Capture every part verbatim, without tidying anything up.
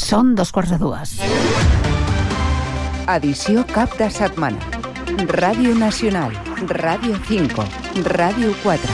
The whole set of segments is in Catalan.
Són dos quarts de dues. Edició cap de setmana. Ràdio Nacional, Ràdio cinco, Ràdio quatre.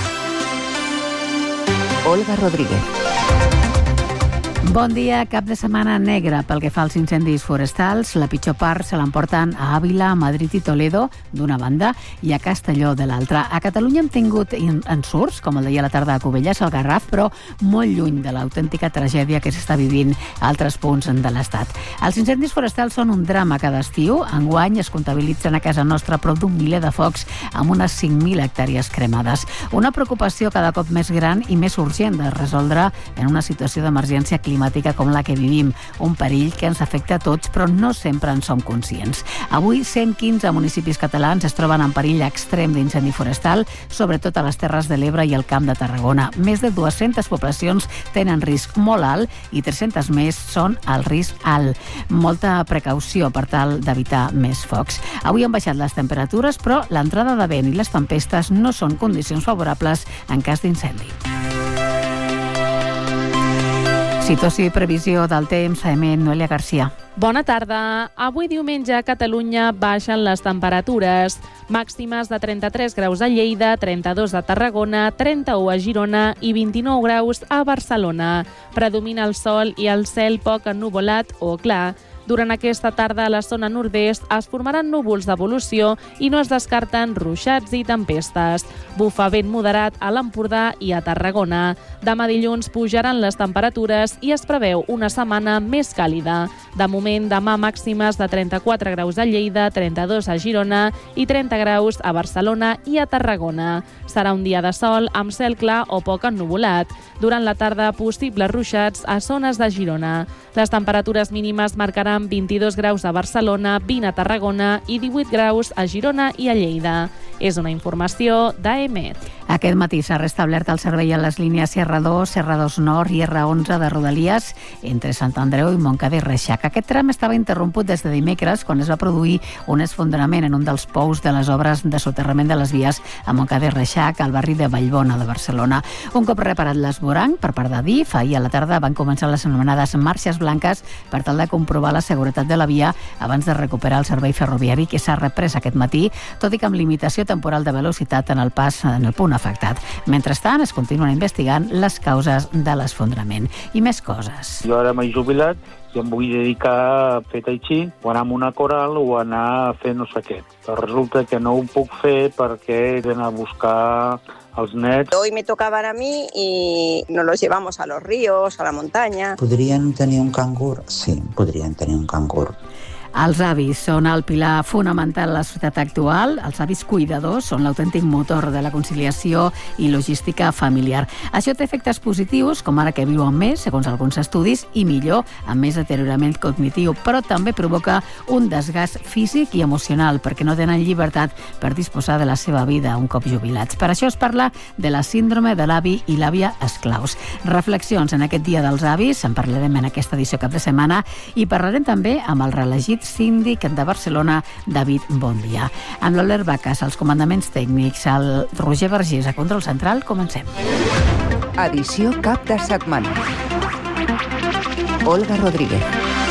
Olga Rodríguez. Bon dia, cap de setmana negra pel que fa als incendis forestals. La pitjor part se l'emporten a Àvila, Madrid i Toledo, d'una banda, i a Castelló, de l'altra. A Catalunya hem tingut ensurts, com el deia a la tarda a Cubelles, al Garraf, però molt lluny de l'autèntica tragèdia que s'està vivint a altres punts de l'Estat. Els incendis forestals són un drama cada estiu. Enguany es comptabilitzen a casa nostra prop d'un miler de focs amb unes cinc mil hectàrees cremades. Una preocupació cada cop més gran i més urgent de resoldre en una situació d'emergència climàtica climàtica com la que vivim, un perill que ens afecta a tots, però no sempre en som conscients. Avui, cent quinze municipis catalans es troben en perill extrem d'incendi forestal, sobretot a les Terres de l'Ebre i al Camp de Tarragona. Més de dues-centes poblacions tenen risc molt alt i tres-centes més són al risc alt. Molta precaució per tal d'evitar més focs. Avui han baixat les temperatures, però l'entrada de vent i les tempestes no són condicions favorables en cas d'incendi. Situació i previsió del temps, Aement, Noelia Garcia. Bona tarda. Avui diumenge a Catalunya baixen les temperatures. Màximes de trenta-tres graus a Lleida, trenta-dos a Tarragona, trenta-u a Girona i vint-i-nou graus a Barcelona. Predomina el sol i el cel poc ennuvolat o clar. Durant aquesta tarda a la zona nord-est es formaran núvols d'evolució i no es descarten ruixats i tempestes. Bufa vent moderat a l'Empordà i a Tarragona. Demà dilluns pujaran les temperatures i es preveu una setmana més càlida. De moment, demà màximes de trenta-quatre graus a Lleida, trenta-dos a Girona i trenta graus a Barcelona i a Tarragona. Serà un dia de sol amb cel clar o poc ennuvolat. Durant la tarda, possibles ruixats a zones de Girona. Les temperatures mínimes marcaran vint-i-dos graus a Barcelona, vint a Tarragona i divuit graus a Girona i a Lleida. És una informació d'A E M E T. Aquest matí s'ha restablert el servei a les línies R dos, R dos Nord i R onze de Rodalies entre Sant Andreu i Montcada i Reixac. Aquest tram estava interromput des de dimecres, quan es va produir un esfondrament en un dels pous de les obres de soterrament de les vies a Montcada i Reixac, al barri de Vallbona de Barcelona. Un cop reparat l'esvoranc per part de D I F, ahir a la tarda van començar les anomenades marxes blanques per tal de comprovar la seguretat de la via abans de recuperar el servei ferroviari que s'ha reprès aquest matí, tot i que amb limitació temporal de velocitat en el pas en el punt afectat. Mentrestant, es continuen investigant les causes de l'esfondrament. I més coses. Jo ara m'he jubilat i em vull dedicar a fer tai chi, o anar a una coral o anar a fer no sé què. Però resulta que no ho puc fer perquè he d'anar a buscar els nets. Hoy me tocaban a mí y nos los llevamos a los ríos, a la montaña. ¿Podrían tener un cangur? Sí, podrían tener un cangur. Els avis són el pilar fonamental de la societat actual. Els avis cuidadors són l'autèntic motor de la conciliació i logística familiar. Això té efectes positius, com ara que viuen més, segons alguns estudis, i millor, amb més deteriorament cognitiu, però també provoca un desgast físic i emocional, perquè no tenen llibertat per disposar de la seva vida un cop jubilats. Per això es parla de la síndrome de l'avi i l'àvia esclaus. Reflexions en aquest dia dels avis, en parlarem en aquesta edició cap de setmana, i parlarem també amb el reelegit síndic de Barcelona, David Bondia. Amb l'Oler Bacas, els comandaments tècnics, el Roger Vergés a Control Central, comencem. Edició cap de setmana. Olga Rodríguez.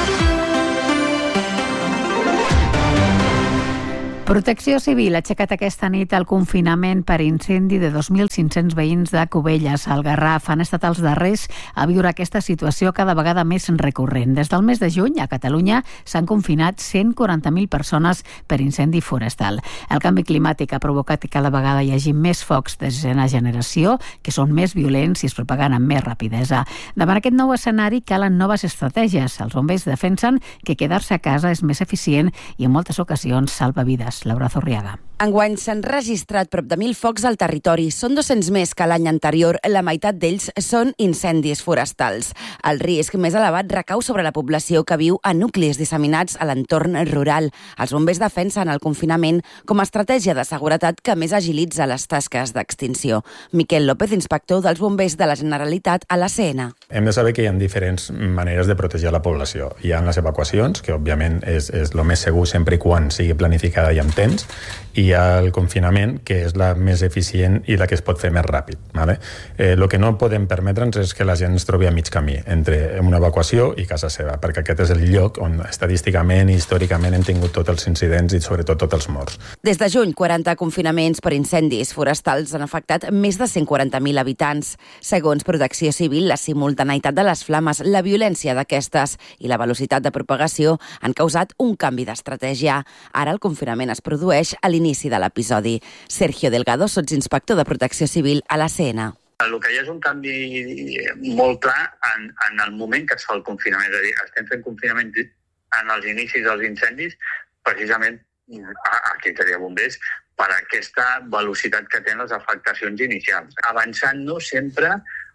Protecció Civil ha aixecat aquesta nit el confinament per incendi de dos mil cinc-cents veïns de Cubelles, al Garraf. Han estat els darrers a viure aquesta situació cada vegada més recurrent. Des del mes de juny, a Catalunya, s'han confinat cent quaranta mil persones per incendi forestal. El canvi climàtic ha provocat que cada vegada hi hagi més focs de sisena generació, que són més violents i es propaguen amb més rapidesa. Davant aquest nou escenari calen noves estratègies. Els bombers defensen que quedar-se a casa és més eficient i en moltes ocasions salva vides. Laura Zorriaga. Enguany s'han registrat prop de mil focs al territori. Són dos-cents més que l'any anterior. La meitat d'ells són incendis forestals. El risc més elevat recau sobre la població que viu a nuclis disseminats a l'entorn rural. Els bombers defensen el confinament com a estratègia de seguretat que més agilitza les tasques d'extinció. Miquel López, inspector dels bombers de la Generalitat a la C N. Hem de saber que hi ha diferents maneres de protegir la població. Hi ha les evacuacions, que òbviament és, és el més segur sempre i quan sigui planificada i amb temps, i hi ha el confinament, que és la més eficient i la que es pot fer més ràpid. Vale? Eh, el que no podem permetre'ns és que la gent es trobi a mig camí entre una evacuació i casa seva, perquè aquest és el lloc on estadísticament i històricament hem tingut tots els incidents i sobretot tots els morts. Des de juny, quaranta confinaments per incendis forestals han afectat més de cent quaranta mil habitants. Segons Protecció Civil, la simultaneïtat de les flames, la violència d'aquestes i la velocitat de propagació han causat un canvi d'estratègia. Ara el confinament es produeix a l'inici de l'episodi. Sergio Delgado, sotsinspector de Protecció Civil a la C N. El que hi ha és un canvi molt clar en, en el moment que es fa el confinament. És a dir, estem fent confinament en els inicis dels incendis, precisament a, a criteri de bombers, per aquesta velocitat que tenen les afectacions inicials, avançant-nos sempre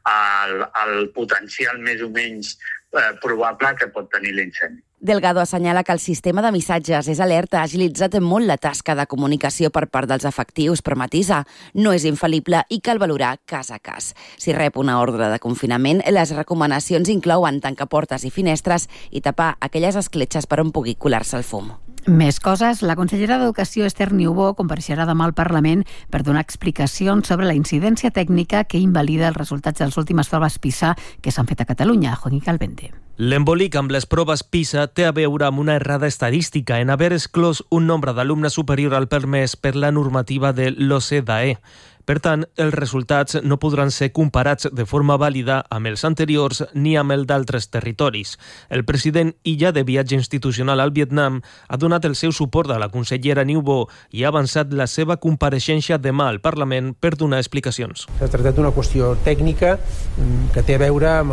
al, al potencial més o menys eh, probable que pot tenir l'incendi. Delgado assenyala que el sistema de missatges és alerta, ha agilitzat molt la tasca de comunicació per part dels efectius, però matisa, no és infal·lible i cal valorar cas a cas. Si rep una ordre de confinament, les recomanacions inclouen tancar portes i finestres i tapar aquelles escletxes per on pugui colar-se el fum. Més coses. La consellera d'Educació, Esther Niubó, compareixerà demà al Parlament per donar explicacions sobre la incidència tècnica que invalida els resultats de les últimes proves PISA que s'han fet a Catalunya. Joaquín Calvente. L'embolic amb les proves PISA té a veure amb una errada estadística en haver exclòs un nombre d'alumnes superior al permès per la normativa de l'O C D E. Per tant, els resultats no podran ser comparats de forma vàlida amb els anteriors ni amb el d'altres territoris. El president Illa, de viatge institucional al Vietnam, ha donat el seu suport a la consellera Niubó i ha avançat la seva compareixença demà al Parlament per donar explicacions. S'ha tractat d'una qüestió tècnica que té a veure amb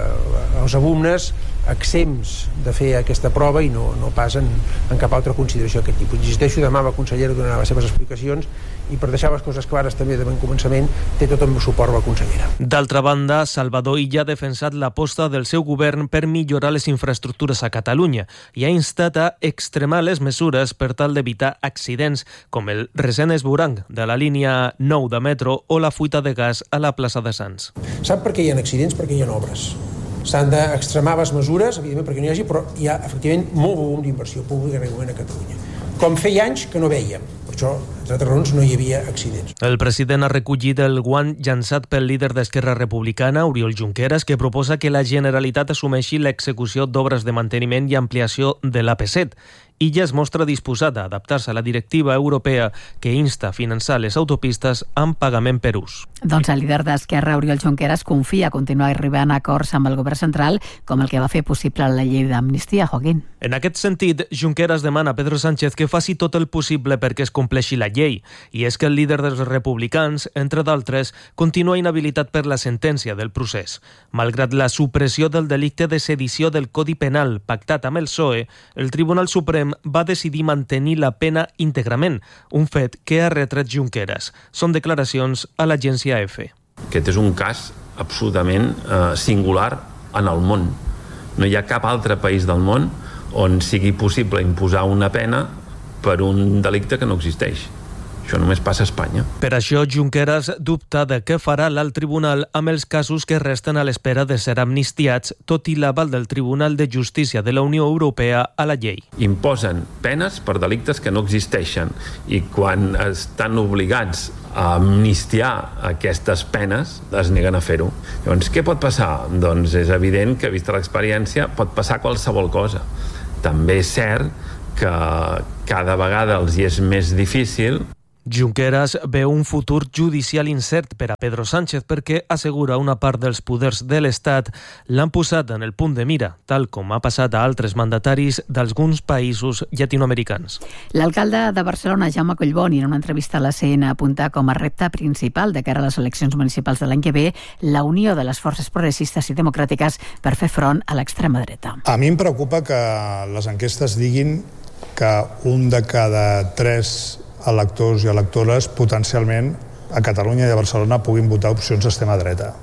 els alumnes exempts de fer aquesta prova i no, no pas en, en cap altra consideració d'aquest tipus. Insisteixo, demà la consellera donarà les seves explicacions i per deixar les coses clares també de bon començament té tot el meu suport a la consellera. D'altra banda, Salvador Illa ha defensat l'aposta del seu govern per millorar les infraestructures a Catalunya i ha instat a extremar les mesures per tal d'evitar accidents com el recent esborrany de la línia nou de metro o la fuita de gas a la plaça de Sants. Sap per què hi ha accidents? Perquè hi ha obres. S'han d'extremar les mesures, evidentment perquè no hi hagi, però hi ha efectivament molt volum d'inversió pública regularment a Catalunya. Com feia anys que no vèiem. Per això, entre altres raons, no hi havia accidents. El president ha recollit el guant llançat pel líder d'Esquerra Republicana, Oriol Junqueras, que proposa que la Generalitat assumeixi l'execució d'obres de manteniment i ampliació de l'A P set. Illa es mostra disposat a adaptar-se a la directiva europea que insta a finançar les autopistes amb pagament per ús. Doncs el líder d'Esquerra, Oriol Junqueras, confia continuar arribant a acords amb el govern central, com el que va fer possible la llei d'amnistia, Joaquín. En aquest sentit, Junqueras demana a Pedro Sánchez que faci tot el possible perquè es compleixi la llei, i és que el líder dels republicans, entre d'altres, continua inhabilitat per la sentència del procés. Malgrat la supressió del delicte de sedició del Codi Penal pactat amb el P S O E, el Tribunal Suprem va decidir mantenir la pena íntegrament, un fet que ha retret Junqueras. Són declaracions a l'agència E F E. Aquest és un cas absolutament eh, singular en el món. No hi ha cap altre país del món on sigui possible imposar una pena per un delicte que no existeix. Això només passa a Espanya. Per això, Junqueras dubta de què farà l'alt tribunal amb els casos que resten a l'espera de ser amnistiats, tot i l'aval del Tribunal de Justícia de la Unió Europea a la llei. Imposen penes per delictes que no existeixen i quan estan obligats a amnistiar aquestes penes es neguen a fer-ho. Llavors, què pot passar? Doncs és evident que, vista l'experiència, pot passar qualsevol cosa. També és cert que cada vegada els hi és més difícil. Junqueras veu un futur judicial incert per a Pedro Sánchez perquè, assegura, una part dels poders de l'Estat l'han posat en el punt de mira, tal com ha passat a altres mandataris d'alguns països llatinoamericans. L'alcalde de Barcelona, Jaume Collboni, en una entrevista a la C N, apunta com a repte principal de cara a les eleccions municipals de l'any que ve la unió de les forces progressistes i democràtiques per fer front a l'extrema dreta. A mi em preocupa que les enquestes diguin que un de cada tres electors i electores potencialment a Catalunya i a Barcelona puguin votar opcions d'extrema dreta.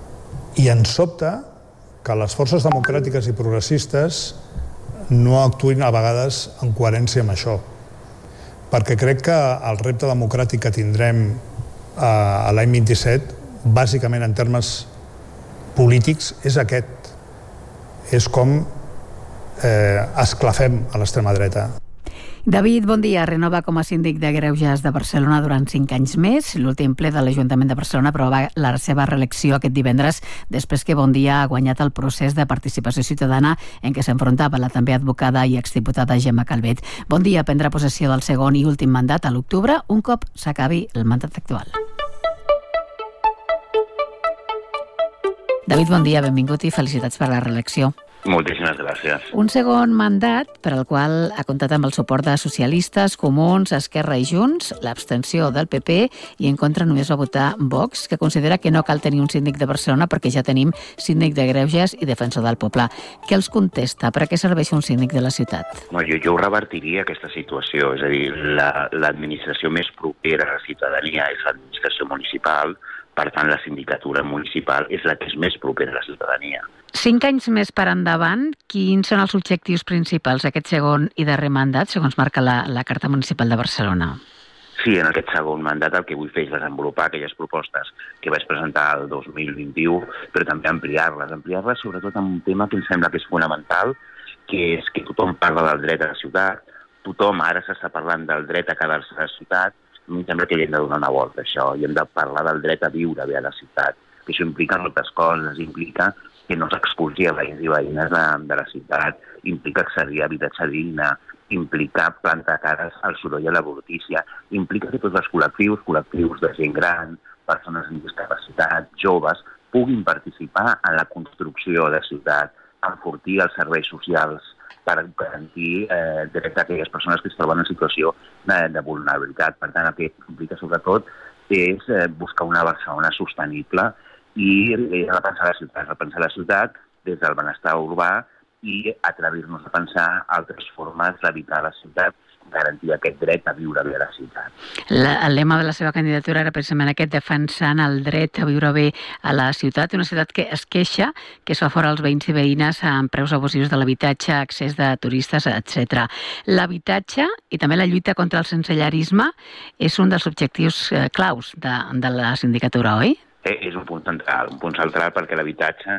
I ens sobta que les forces democràtiques i progressistes no actuïn a vegades en coherència amb això. Perquè crec que el repte democràtic que tindrem a l'any vint-i-set, bàsicament en termes polítics, és aquest. És com eh, esclafem a l'extrema dreta. David, bon dia. Renova com a síndic de Greuges de Barcelona durant cinc anys més. L'últim ple de l'Ajuntament de Barcelona aprova la seva reelecció aquest divendres després que Bon Dia ha guanyat el procés de participació ciutadana en què s'enfrontava la també advocada i exdiputada Gemma Calvet. Bon Dia prendrà possessió del segon i últim mandat a l'octubre, un cop s'acabi el mandat actual. David, bon dia, benvingut i felicitats per la reelecció. Moltíssimes gràcies. Un segon mandat per al qual ha comptat amb el suport de socialistes, comuns, Esquerra i Junts, l'abstenció del P P i en contra només va votar Vox, que considera que no cal tenir un síndic de Barcelona perquè ja tenim síndic de Greuges i defensor del poble. Què els contesta? Per a què serveix un síndic de la ciutat? No, jo, jo revertiria aquesta situació, és a dir, la, l'administració més propera a la ciutadania és l'administració municipal, per tant la sindicatura municipal és la que és més propera a la ciutadania. Cinc anys més per endavant, quins són els objectius principals d'aquest segon i darrer mandat, segons marca la, la Carta Municipal de Barcelona? Sí, en aquest segon mandat el que vull fer és desenvolupar aquelles propostes que vaig presentar el dos mil vint-i-u, però també ampliar-les. Ampliar-les sobretot en un tema que em sembla que és fonamental, que és que tothom parla del dret a la ciutat, tothom ara s'està parlant del dret a quedar-se a la ciutat, a mi em sembla que hi hem de donar una volta a això, i hem de parlar del dret a viure bé a la ciutat, que això implica moltes coses, implica que no s'expulsi a veïns i veïnes de, de la ciutat, implica accedir a habitatge digne, implica plantar cares al soroll i a la brutícia, implica que tots els col·lectius, col·lectius de gent gran, persones amb discapacitat, joves, puguin participar en la construcció de la ciutat, enfortir els serveis socials per garantir eh, drets a aquelles persones que es troben en situació de, de vulnerabilitat. Per tant, el que implica sobretot és eh, buscar una Barcelona sostenible i repensar la ciutat, repensar la ciutat des del benestar urbà i atrevir-nos a pensar altres formes d'habitar la ciutat, garantir aquest dret a viure bé a la ciutat. La, el lema de la seva candidatura era precisament aquest, defensant el dret a viure bé a la ciutat, una ciutat que es queixa, que es fa fora els veïns i veïnes amb preus abusius de l'habitatge, accés de turistes, etcètera. L'habitatge i també la lluita contra el sensellarisme és un dels objectius eh, claus de, de la sindicatura, oi? És un punt central, un punt central perquè l'habitatge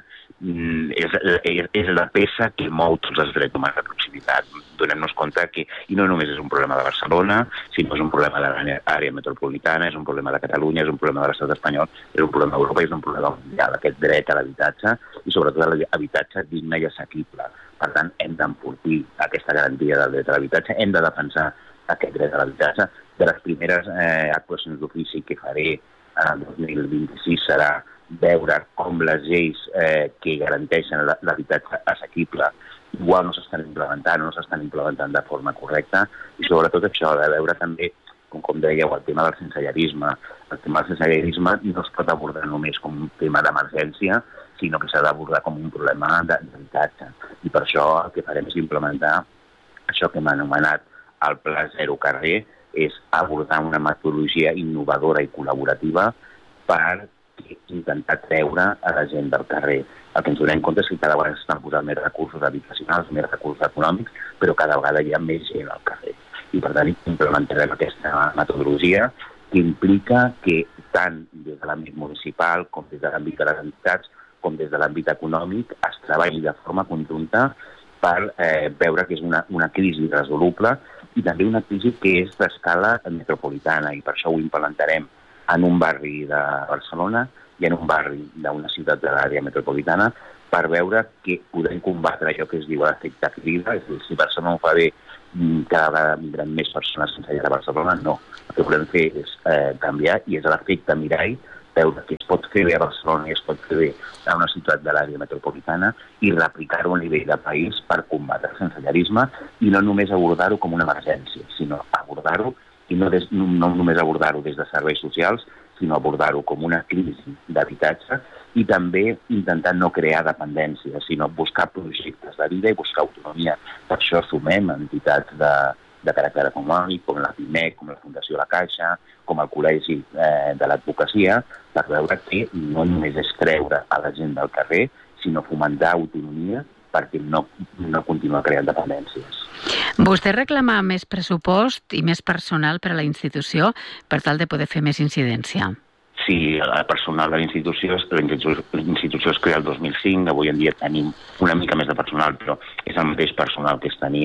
és, és, és la peça que mou tots els drets humans de proximitat. Donem-nos compte que, i no només és un problema de Barcelona, sinó és un problema de l'àrea metropolitana, és un problema de Catalunya, és un problema de l'estat espanyol, és un problema d'Europa, és un problema mundial, aquest dret a l'habitatge i sobretot a l'habitatge digne i assequible. Per tant, hem d'enfortir aquesta garantia del dret a l'habitatge, hem de defensar aquest dret a l'habitatge. De les primeres eh, actuacions d'ofici que faré el dos mil vint-i-sis serà veure com les lleis eh, que garanteixen l'habitatge assequible igual no s'estan implementant o no s'estan implementant de forma correcta i sobretot això de veure també, com, com dèieu, el tema del sensellarisme. El tema del sensellarisme no es pot abordar només com un tema d'emergència, sinó que s'ha d'abordar com un problema d'habitatge. I per això el que farem és implementar això que hem anomenat el Pla Zero Carrer, és abordar una metodologia innovadora i col·laborativa per intentar treure a la gent del carrer. El que ens donem compte és que cada vegada s'estan posant més recursos habitacionals, més recursos econòmics, però cada vegada hi ha més gent al carrer. I per tant implementarem aquesta metodologia que implica que tant des de l'àmbit municipal com des de l'àmbit de les entitats com des de l'àmbit econòmic es treballi de forma conjunta per eh, veure que és una, una crisi resoluble i també una crisi que és d'escala metropolitana i per això ho implementarem en un barri de Barcelona i en un barri d'una ciutat de l'àrea metropolitana per veure que podem combatre allò que es diu l'efecte crida, és a dir, si Barcelona ho fa bé, cada vegada vindran més persones sense llar a Barcelona, no. El que volem fer és eh, canviar i és l'efecte mirall, veure que es pot fer bé a Barcelona i es pot fer bé a una ciutat de l'àrea metropolitana i replicar-ho a nivell de país per combatre el sensellarisme i no només abordar-ho com una emergència, sinó abordar-ho i no, des, no, no només abordar-ho des de serveis socials, sinó abordar-ho com una crisi d'habitatge i també intentar no crear dependència, sinó buscar projectes de vida i buscar autonomia. Per això sumem entitats de, de caràcter econòmic, com la PIMEC, com la Fundació La Caixa, com el Col·legi eh, de l'Advocacia, per veure que no només és treure a la gent del carrer, sinó fomentar autonomia perquè no, no continua creant dependències. Vostè reclama més pressupost i més personal per a la institució per tal de poder fer més incidència. Sí, el personal de la institució, la institució es crea el dos mil cinc, avui en dia tenim una mica més de personal, però és el mateix personal que es tenia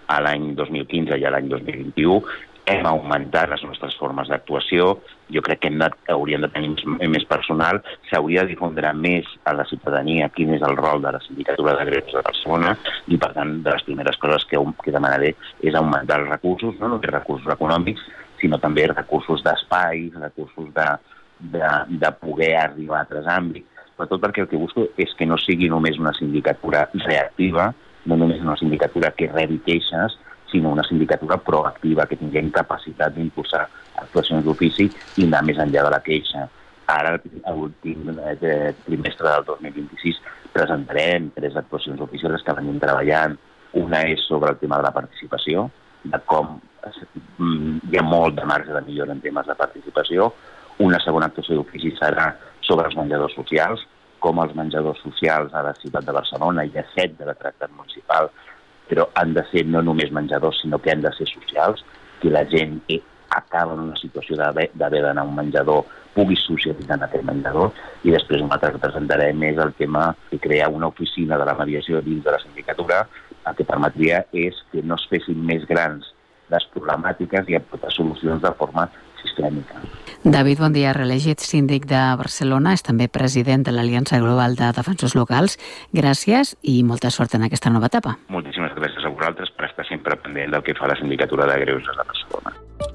a l'any dos mil quinze i a l'any dos mil vint-i-u. Hem augmentat les nostres formes d'actuació. Jo crec que hem de, hauríem de tenir més, més personal. S'hauria de difondre més a la ciutadania quin és el rol de la Sindicatura de Greuges de Barcelona i, per tant, de les primeres coses que, que demanaré és augmentar els recursos, no només recursos econòmics, sinó també recursos d'espais, recursos de, de, de poder arribar a altres àmbits, sobretot perquè el que busco és que no sigui només una sindicatura reactiva, no només una sindicatura que rebi queixes, sinó una sindicatura proactiva, que tinguem capacitat d'impulsar actuacions d'ofici i anar més enllà de la queixa. Ara, a l'últim trimestre del dos mil vint-i-sis, presentarem tres actuacions oficials que venim treballant. Una és sobre el tema de la participació, de com hi ha molt de marge de millora en temes de participació. Una segona actuació d'ofici serà sobre els menjadors socials, com els menjadors socials a la ciutat de Barcelona i a set de la tractat municipal, però han de ser no només menjadors, sinó que han de ser socials, que la gent que acaba en una situació d'haver d'anar a un menjador pugui socialitzar en aquest menjador. I després un altre que presentarem és el tema de crear una oficina de la mediació dins de la sindicatura, el que permetria és que no es fessin més grans les problemàtiques i aportar solucions de forma sistèmica. David, bon dia, reelegit síndic de Barcelona, és també president de l'Aliança Global de Defensors Locals. Gràcies i molta sort en aquesta nova etapa. Moltíssimes gràcies a vosaltres per estar sempre pendent del que fa la Sindicatura de Greuges de Barcelona.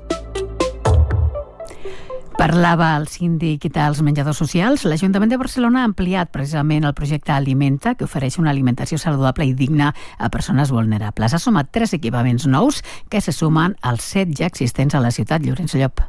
Parlava el síndic dels menjadors socials. L'Ajuntament de Barcelona ha ampliat precisament el projecte Alimenta, que ofereix una alimentació saludable i digna a persones vulnerables. Ha sumat tres equipaments nous que se sumen als set ja existents a la ciutat. Llorenç Llop.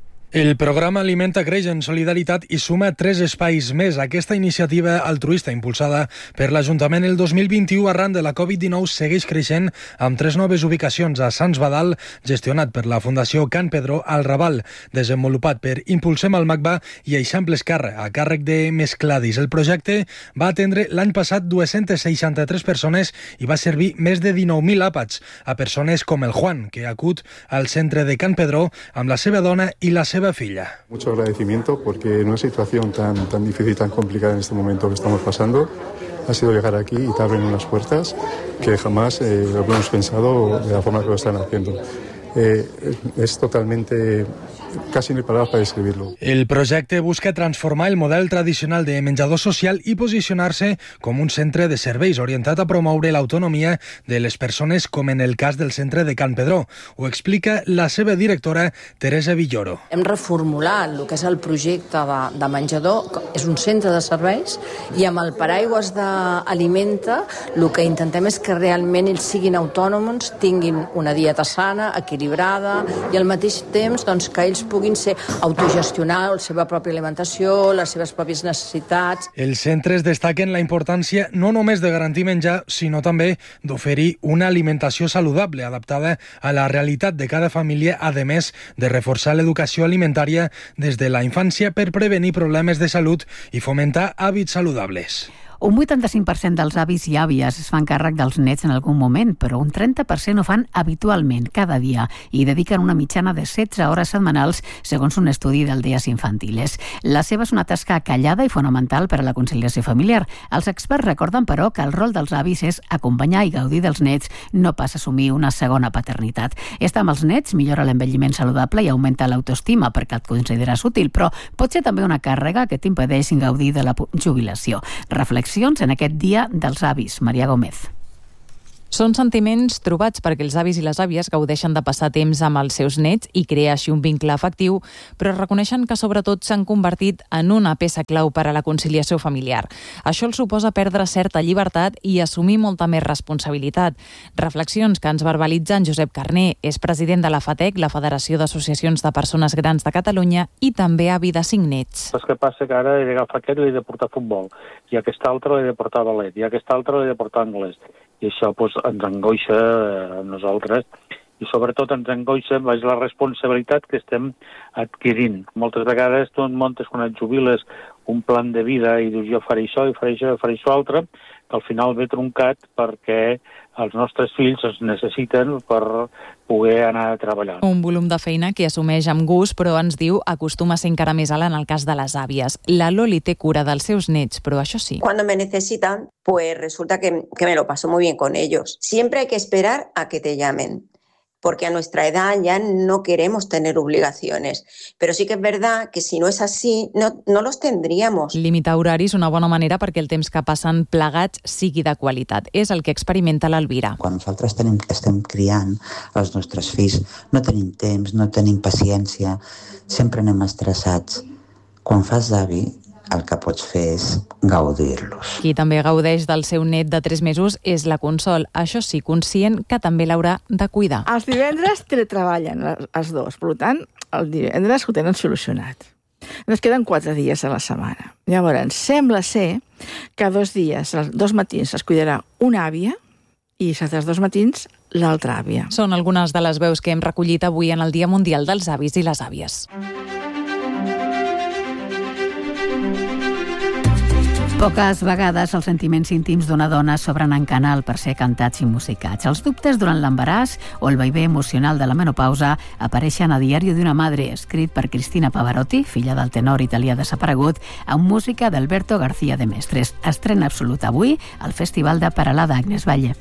El programa Alimenta creix en solidaritat i suma tres espais més. Aquesta iniciativa altruista impulsada per l'Ajuntament el dos mil vint-i-u arran de la covid dinou segueix creixent amb tres noves ubicacions a Sants Badal, gestionat per la Fundació Can Pedró, al Raval, desenvolupat per Impulsem el MACBA, i Eixample Esquerra, a càrrec de Mescladis. El projecte va atendre l'any passat dues-centes seixanta-tres persones i va servir més de dinou mil àpats a persones com el Juan, que acut al centre de Can Pedró amb la seva dona i la seva filla. Mucho agradecimiento porque en una situación tan, tan difícil, tan complicada en este momento que estamos pasando, ha sido llegar aquí y te abren unas puertas que jamás eh, lo hemos pensado de la forma que lo están haciendo. Eh, es totalmente... Casi no hay palabras para describirlo. El projecte busca transformar el model tradicional de menjador social i posicionar-se com un centre de serveis orientat a promoure l'autonomia de les persones, com en el cas del centre de Can Pedró. Ho explica la seva directora, Teresa Villoro. Hem reformulat el que és el projecte de, de menjador, és un centre de serveis, i amb el paraigües d'Alimenta el que intentem és que realment ells siguin autònoms, tinguin una dieta sana, equilibrada, i al mateix temps doncs, que ells puguin ser autogestionar la seva pròpia alimentació, les seves pròpies necessitats. Els centres destaquen la importància no només de garantir menjar, sinó també d'oferir una alimentació saludable adaptada a la realitat de cada família, a més de reforçar l'educació alimentària des de la infància per prevenir problemes de salut i fomentar hàbits saludables. Un vuitanta-cinc per cent dels avis i àvies es fan càrrec dels nets en algun moment, però un trenta per cent ho fan habitualment, cada dia, i dediquen una mitjana de setze hores setmanals, segons un estudi d'Aldees Infantiles. La seva és una tasca callada i fonamental per a la conciliació familiar. Els experts recorden, però, que el rol dels avis és acompanyar i gaudir dels nets, no pas assumir una segona paternitat. Estar amb els nets millora l'envelliment saludable i augmenta l'autoestima perquè et consideres útil, però pot ser també una càrrega que t'impedeix gaudir de la jubilació. Reflexió en aquest dia dels avis. Maria Gómez. Són sentiments trobats perquè els avis i les àvies gaudeixen de passar temps amb els seus nets i crear així un vincle afectiu, però reconeixen que sobretot s'han convertit en una peça clau per a la conciliació familiar. Això els suposa perdre certa llibertat i assumir molta més responsabilitat. Reflexions que ens verbalitza en Josep Carné, és president de la FATEC, la Federació d'Associacions de Persones Grans de Catalunya, i també avi de cinc nets. El que passa que ara he d'agafar aquest i l'he de portar a futbol, i aquest altre l'he de portar a ballet, i aquest altre l'he de portar a anglès. I això doncs, ens angoixa a nosaltres i sobretot ens angoixa és la responsabilitat que estem adquirint. Moltes vegades tu et muntes quan et jubiles un plan de vida i dius jo faré això i faré això i faré això altre, que al final ve truncat perquè els nostres fills es necessiten per poder anar a treballar. Un volum de feina que assumeix amb gust, però ens diu acostuma a ser encara més alt en el cas de les àvies. La Loli té cura dels seus nets, però això sí. Cuando me necesitan, pues resulta que, que me lo paso muy bien con ellos. Siempre hay que esperar a que te llamen, porque a nuestra edad ya no queremos tener obligaciones. Pero sí que es verdad que si no es así, no, no los tendríamos. Limitar horaris una bona manera perquè el temps que passen plegats sigui de qualitat. És el que experimenta l'Elvira. Quan nosaltres tenim, estem criant els nostres fills, no tenim temps, no tenim paciència, sempre anem estressats. Quan fas d'avi, el que pots fer és gaudir-los. Qui també gaudeix del seu net de tres mesos és la Consol, això sí, conscient que també l'haurà de cuidar. Els divendres teletreballen els dos, per tant, el divendres ho tenen solucionat. Ens queden quatre dies a la setmana. Llavors, sembla ser que dos dies, dos matins es cuidarà una àvia i els altres dos matins l'altra àvia. Són algunes de les veus que hem recollit avui en el Dia Mundial dels Avis i les Àvies. Poques vegades els sentiments íntims d'una dona s'obren en canal per ser cantats i musicats. Els dubtes durant l'embaràs o el vaivé emocional de la menopausa apareixen a Diario d'una madre, escrit per Cristina Pavarotti, filla del tenor italià desaparegut, amb música d'Alberto García de Mestres. Estrena absolut avui al Festival de Peralada Agnes Valle.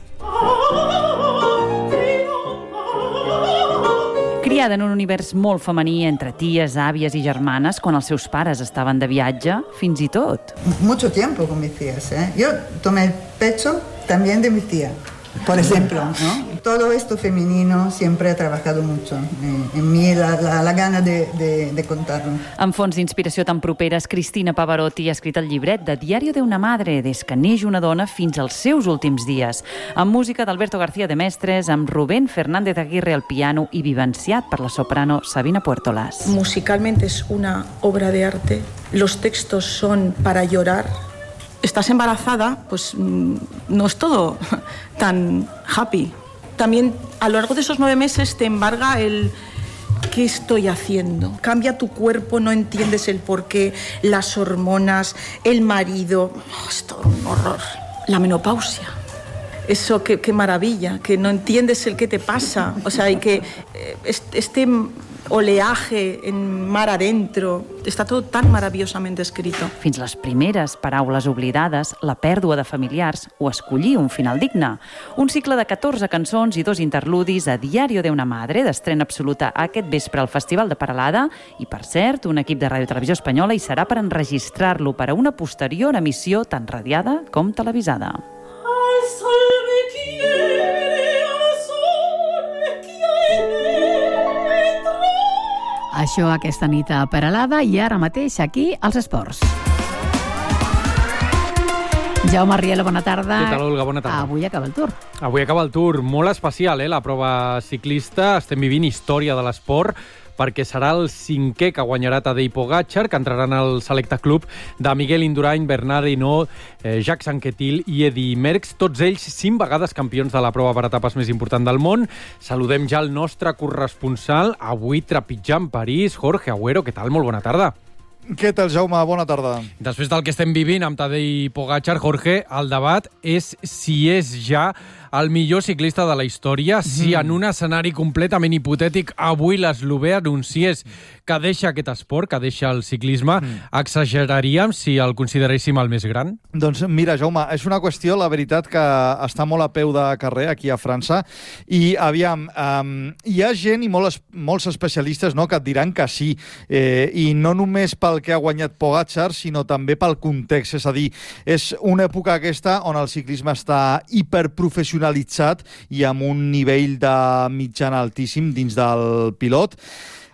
Criada en un univers molt femení entre ties, àvies i germanes, quan els seus pares estaven de viatge, fins i tot. Mucho tiempo con mis tías, ¿eh? Yo tomé el pecho también de mi tía, por ejemplo, ¿no? Todo esto femenino siempre ha trabajado mucho en, en mí, la, la, la gana de, de, de contarlo. Amb fonts d'inspiració tan properes, Cristina Pavarotti ha escrit el llibret de Diario de una madre, des que neix una dona fins als seus últims dies, amb música d'Alberto García de Mestres, amb Rubén Fernández Aguirre al piano i vivenciat per la soprano Sabina Puertolas. Musicalmente es una obra de arte, los textos son para llorar. Estás embarazada, pues no es todo tan happy. También a lo largo de esos nueve meses te embarga el ¿qué estoy haciendo? Cambia tu cuerpo, no entiendes el porqué, las hormonas, el marido. Oh, es todo un horror. La menopausia. Eso, qué, qué maravilla, que no entiendes el qué te pasa. O sea, y que eh, este oleaje en mar adentro, està tot tan maravillosament escrito. Fins les primeres paraules oblidades, la pèrdua de familiars o escollir un final digne. Un cicle de catorze cançons i dos interludis a Diario de una madre, d'estrena absoluta aquest vespre al Festival de Peralada, i per cert, un equip de Ràdio Televisió Espanyola hi serà per enregistrar-lo per a una posterior emissió tant radiada com televisada. Al sol me quiere, al sol me quiere. Això aquesta nit a Peralada i ara mateix aquí als esports. Jaume Rielo, bona tarda. Què tal, Olga? Bona tarda. Avui acaba el Tour. Avui acaba el Tour. Molt especial, eh? La prova ciclista. Estem vivint història de l'esport, perquè serà el cinquè que guanyarà Tadej Pogačar, que entraran al selecte club de Miguel Indurain, Bernard Hinault, eh, Jacques Anquetil i Eddy Merckx, tots ells cinc vegades campions de la prova per etapes més important del món. Saludem ja el nostre corresponsal, avui trepitjant París, Jorge Agüero. Què tal? Molt bona tarda. Què tal, Jaume? Bona tarda. Després del que estem vivint amb Tadej Pogačar, Jorge, el debat és si és ja el millor ciclista de la història, mm. si en un escenari completament hipotètic avui l'eslovè anunciés que deixa aquest esport, que deixa el ciclisme, mm. exageraríem si el consideréssim el més gran? Doncs mira, Jaume, és una qüestió, la veritat, que està molt a peu de carrer aquí a França, i aviam, um, hi ha gent i molts, molts especialistes, no?, que et diran que sí, eh, i no només pel que ha guanyat Pogačar, sinó també pel context, és a dir, és una època aquesta on el ciclisme està hiperprofessionalitzat i amb un nivell de mitjana altíssim dins del pilot.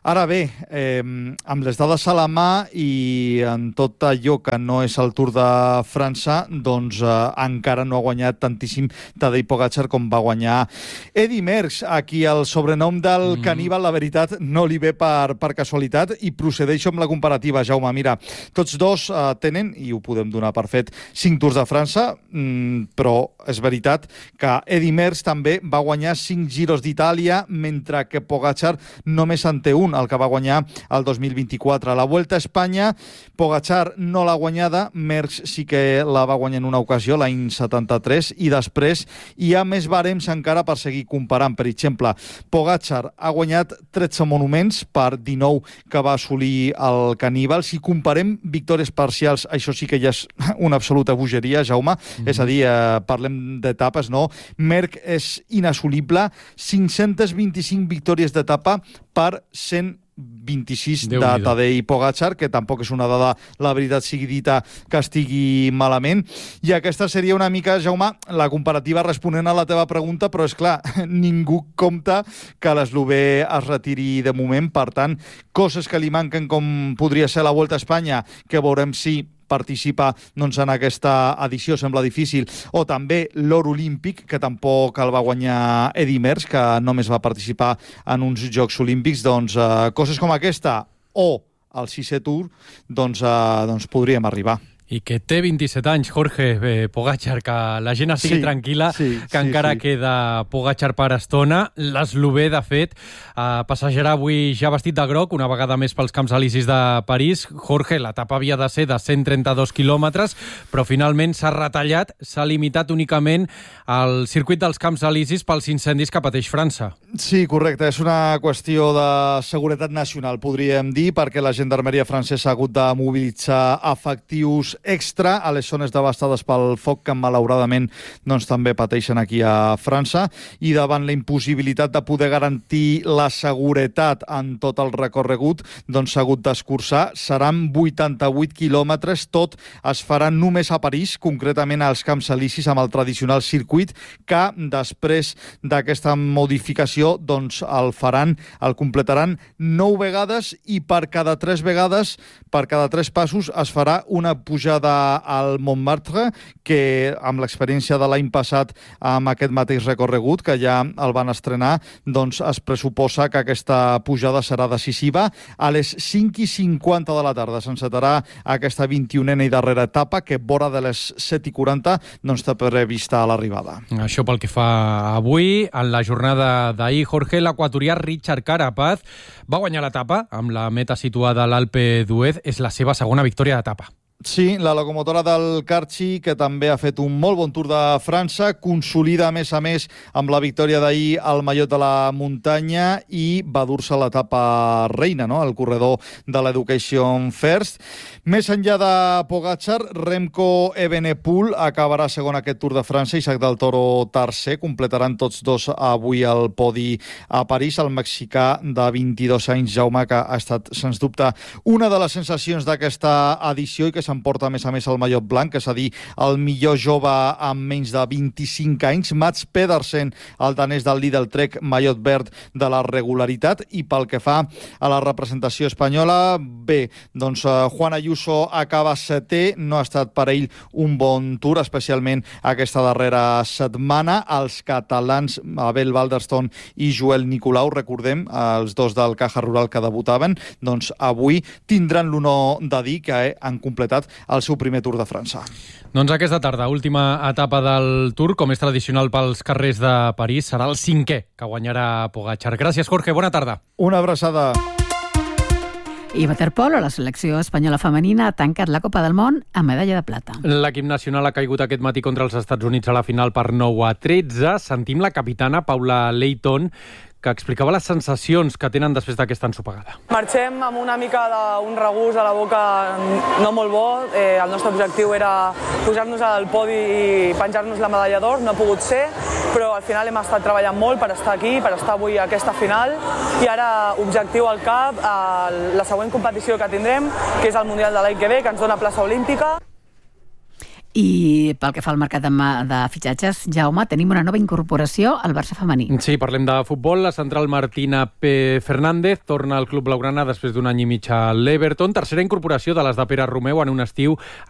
Ara bé, eh, amb les dades a la mà i en tot allò que no és el Tour de França, doncs eh, encara no ha guanyat tantíssim Tadej Pogačar com va guanyar Eddy Merckx. Aquí el sobrenom del mm. caníbal, la veritat, no li ve per, per casualitat i procedeixo amb la comparativa, Jaume. Mira, tots dos eh, tenen, i ho podem donar per fet, cinc Tours de França, mm, però és veritat que Eddy Merckx també va guanyar cinc Giros d'Itàlia, mentre que Pogačar només en té un, el que va guanyar el dos mil vint-i-quatre. La Vuelta a Espanya, Pogačar no l'ha guanyada, Merckx sí que la va guanyar en una ocasió, l'any setanta-tres, i després hi ha més barems encara per seguir comparant. Per exemple, Pogačar ha guanyat tretze monuments per dinou que va assolir el caníbal. Si comparem victòries parcials, això sí que ja és una absoluta bogeria, Jaume. Mm-hmm. És a dir, eh, parlem d'etapes, no? Merckx és inassolible, cinc-centes vint-i-cinc victòries d'etapa per cent vint-i-sis de Tadej Pogačar, que tampoc és una dada, la veritat sigui dita, que estigui malament. I aquesta seria una mica, Jaume, la comparativa responent a la teva pregunta, però és clar, ningú compta que l'eslovè es retiri de moment. Per tant, coses que li manquen, com podria ser la Volta a Espanya, que veurem si participa doncs, en aquesta edició, sembla difícil, o també l'or olímpic, que tampoc el va guanyar Eddy Merckx, que només va participar en uns Jocs Olímpics. Doncs eh, coses com aquesta o el sisè Tour, doncs, eh, doncs podríem arribar. I que té vint-i-set anys, Jorge eh, Pogačar, que la gent estigui sí, tranquil·la, sí, que sí, encara sí. queda Pogačar per estona. L'eslovè, de fet, eh, passejarà avui ja vestit de groc, una vegada més pels Camps Elisis de París. Jorge, l'etapa havia de ser de cent trenta-dos quilòmetres, però finalment s'ha retallat, s'ha limitat únicament al circuit dels Camps Elisis pels incendis que pateix França. Sí, correcte. És una qüestió de seguretat nacional, podríem dir, perquè la gendarmeria francesa ha hagut de mobilitzar efectius extra a les zones devastades pel foc que malauradament doncs, també pateixen aquí a França, i davant la impossibilitat de poder garantir la seguretat en tot el recorregut, doncs s'ha hagut d'escurçar. Seran vuitanta-vuit quilòmetres, tot es farà només a París, concretament als Camps Elisis, amb el tradicional circuit, que després d'aquesta modificació doncs el faran, el completaran nou vegades, i per cada tres vegades, per cada tres passos, es farà una pujada al Montmartre, que amb l'experiència de l'any passat amb aquest mateix recorregut, que ja el van estrenar, doncs es pressuposa que aquesta pujada serà decisiva. A les cinc i cinquanta de la tarda s'encetarà aquesta vint-i-unena i darrera etapa, que vora de les set i quaranta doncs està prevista a l'arribada. Això pel que fa avui. En la jornada d'ahir, Jorge, l'equatorià Richard Carapaz va guanyar l'etapa amb la meta situada a l'Alpe d'Huez. És la seva segona victòria d'etapa. Sí, la locomotora del Carchi, que també ha fet un molt bon Tour de França, consolida a més a més amb la victòria d'ahir al Mallot de la Muntanya, i va dur-se l'etapa reina, no?, el corredor de l'Education First. Més enllà de Pogačar, Remco Evenepoel acabarà segon aquest Tour de França, Isaac del Toro tercer. Completaran tots dos avui el podi a París. El mexicà de vint-i-dos anys, Jaume, que ha estat, sens dubte, una de les sensacions d'aquesta edició, i que s'emporta a més a més el mallot blanc, és a dir, el millor jove amb menys de vint-i-cinc anys. Mats Pedersen, el danès del Lidl Trek, mallot verd de la regularitat. I pel que fa a la representació espanyola, bé, doncs Juan Ayuso acaba setè, no ha estat per ell un bon Tour, especialment aquesta darrera setmana. Els catalans Abel Balderston i Joel Nicolau, recordem, els dos del Caja Rural que debutaven, doncs avui tindran l'honor de dir que han completat el seu primer Tour de França. Doncs aquesta tarda, última etapa del Tour, com és tradicional pels carrers de París, serà el cinquè que guanyarà Pogačar. Gràcies, Jorge, bona tarda. Una abraçada. I waterpolo, la selecció espanyola femenina ha tancat la Copa del Món amb medalla de plata. L'equip nacional ha caigut aquest matí contra els Estats Units a la final per nou a tretze. Sentim la capitana Paula Leighton, que explicava les sensacions que tenen després d'aquesta ensopegada. Marxem amb una mica d'un regús a la boca no molt bo. Eh, el nostre objectiu era pujar-nos al podi i penjar-nos la medalla d'or. No ha pogut ser, però al final hem estat treballant molt per estar aquí, per estar avui a aquesta final. I ara, objectiu al cap, a la següent competició que tindrem, que és el Mundial de l'any que ve, que ens dona plaça olímpica. I pel que fa al mercat de, de fitxatges, Jaume, tenim una nova incorporació al Barça femení. Sí, parlem de futbol. La central Martina P. Fernández torna al club blaugrana després d'un any i mig a l'Everton. Tercera incorporació de les de Pere Romeu en un estiu